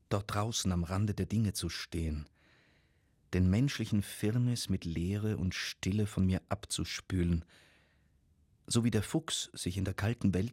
dort draußen am Rande der Dinge zu stehen, den menschlichen Firnis mit Leere und Stille von mir abzuspülen, so wie der Fuchs sich in der kalten Welt